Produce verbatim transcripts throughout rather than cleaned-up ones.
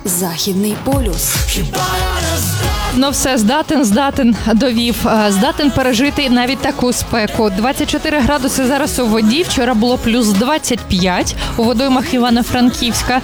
Західний полюс. Ну все, здатен, здатен, довів, здатен пережити навіть таку спеку. двадцять чотири градуси зараз у воді, вчора було плюс двадцять п'ять у водоймах Івано-Франківська.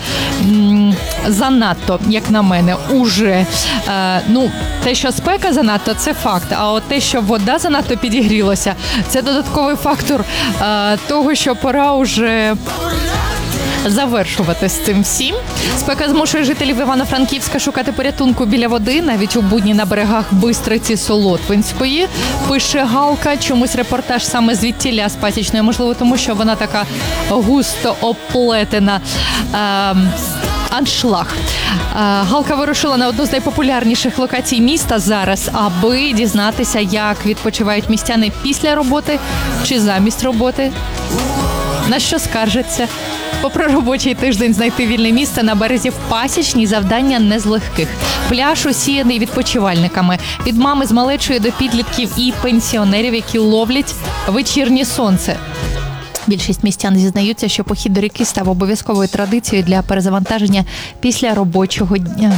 Занадто, як на мене, уже. Ну, те, що спека занадто, це факт, а от те, що вода занадто підігрілася, це додатковий фактор того, що пора уже завершувати з цим всім. Спека змушує жителів Івано-Франківська шукати порятунку біля води, навіть у будні на берегах Бистриці Солотвинської. Пише Галка, чомусь репортаж саме звідтіля з Пасічної, можливо, тому що вона така густо оплетена. Е- Аншлаг. Галка вирушила на одну з найпопулярніших локацій міста зараз, аби дізнатися, як відпочивають містяни після роботи чи замість роботи. На що скаржаться? Попри робочий тиждень знайти вільне місце на березі в Пасічній завдання не з легких. Пляж усіяний відпочивальниками. Від мами з малечою до підлітків і пенсіонерів, які ловлять вечірнє сонце. Більшість містян зізнаються, що похід до ріки став обов'язковою традицією для перезавантаження після робочого дня.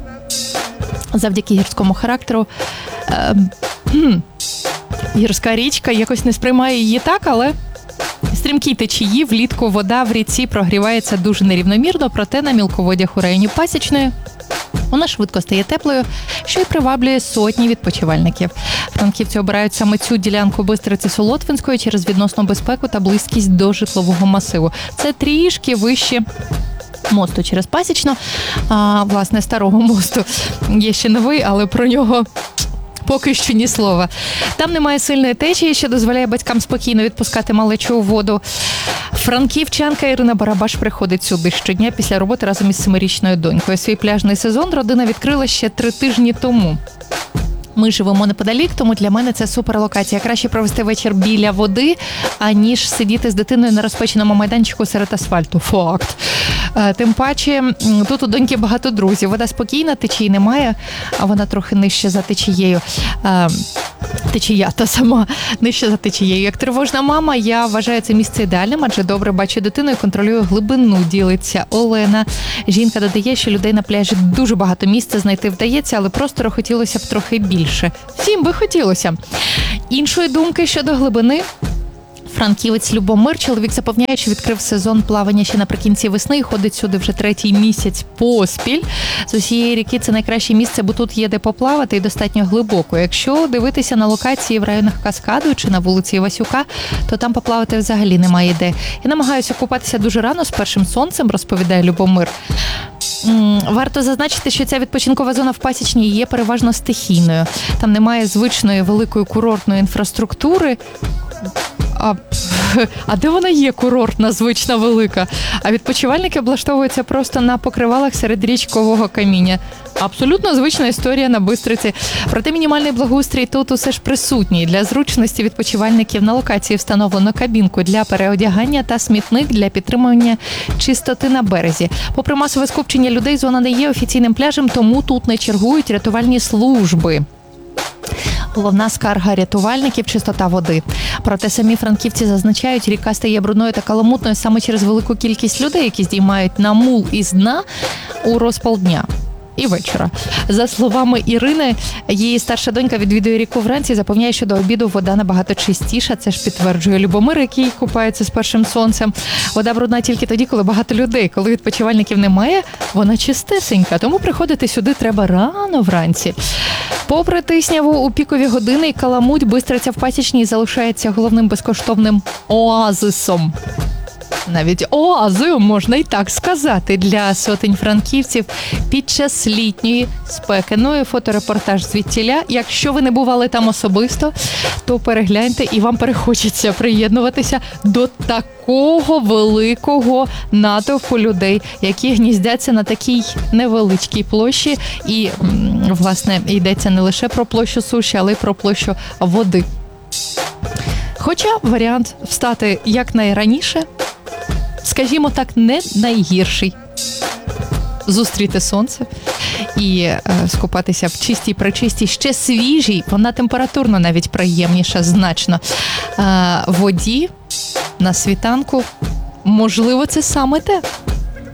Завдяки гірському характеру е, хм, гірська річка якось не сприймає її так, але стрімкі течії, влітку вода в ріці прогрівається дуже нерівномірно, проте на мілководях у районі Пасічної вона швидко стає теплою, що й приваблює сотні відпочивальників. Франківці обирають саме цю ділянку Бистриці Солотвинської через відносну безпеку та близькість до житлового масиву. Це трішки вище мосту через Пасічну, а, власне, старого мосту. Є ще новий, але про нього поки що ні слова. Там немає сильної течії, що дозволяє батькам спокійно відпускати малечу у воду. Франківчанка Ірина Барабаш приходить сюди щодня після роботи разом із семирічною донькою. Свій пляжний сезон родина відкрила ще три тижні тому. Ми живемо неподалік, тому для мене це суперлокація. Краще провести вечір біля води, аніж сидіти з дитиною на розпеченому майданчику серед асфальту. Факт. Тим паче, тут у доньки багато друзів. Вода спокійна, течії немає, а вона трохи нижче за течією. Течія та сама нижче за течією. Як тривожна мама, я вважаю це місце ідеальним, адже добре бачу дитину і контролюю глибину, ділиться Олена. Жінка додає, що людей на пляжі дуже багато місця знайти вдається, але просто хотілося б трохи більше. Всім би хотілося. Іншої думки щодо глибини франківець Любомир. Чоловік запевняє, що відкрив сезон плавання ще наприкінці весни і ходить сюди вже третій місяць поспіль. З усієї ріки це найкраще місце, бо тут є де поплавати і достатньо глибоко. Якщо дивитися на локації в районах Каскаду чи на вулиці Івасюка, то там поплавати взагалі немає де. Я намагаюся купатися дуже рано з першим сонцем, розповідає Любомир. Варто зазначити, що ця відпочинкова зона в Пасічній є переважно стихійною. Там немає звичної великої курортної інфраструктури. А, а де вона є, курортна, звична, велика? А відпочивальники облаштовуються просто на покривалах серед річкового каміння. Абсолютно звична історія на Бистриці. Проте мінімальний благоустрій тут усе ж присутній. Для зручності відпочивальників на локації встановлено кабінку для переодягання та смітник для підтримування чистоти на березі. Попри масове скупчення людей, зона не є офіційним пляжем, тому тут не чергують рятувальні служби. Головна скарга рятувальників – чистота води. Проте самі франківці зазначають, ріка стає брудною та каламутною саме через велику кількість людей, які здіймають на мул із дна у розпал дня і вечора. За словами Ірини, її старша донька відвідує ріку вранці і запевняє, що до обіду вода набагато чистіша. Це ж підтверджує Любомир, який купається з першим сонцем. Вода брудна тільки тоді, коли багато людей. Коли відпочивальників немає, вона чистесенька. Тому приходити сюди треба рано вранці. Попри тисняву у пікові години, каламуть Бистриця в Пасічній залишається головним безкоштовним оазисом. Навіть оазою, можна і так сказати, для сотень франківців під час літньої спеки. Ну і фоторепортаж звідтіля. Якщо ви не бували там особисто, то перегляньте і вам перехочеться приєднуватися до такого великого натовпу людей, які гніздяться на такій невеличкій площі. І, власне, йдеться не лише про площу суші, але й про площу води. Хоча варіант встати якнайраніше, скажімо так, не найгірший. Зустріти сонце і е, скупатися в чистій, пречистій, ще свіжій, вона температурно навіть приємніша значно. Е, воді на світанку, можливо, це саме те.